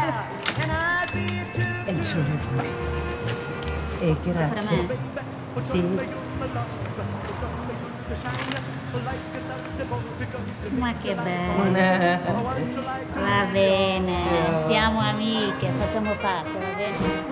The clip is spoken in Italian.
E giovedì. E grazie. Per Sì. Ma che bello. Va bene, siamo amiche, facciamo pace, va bene?